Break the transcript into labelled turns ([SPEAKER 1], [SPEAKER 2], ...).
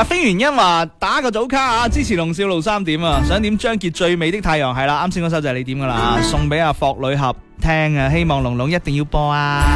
[SPEAKER 1] 阿飛原因話打個早卡啊，支持龍少路3點啊，想點張傑最美的太陽係啦，啱先嗰首就係你點噶啦，送俾阿霍女俠聽啊，希望龍龍一定要播啊。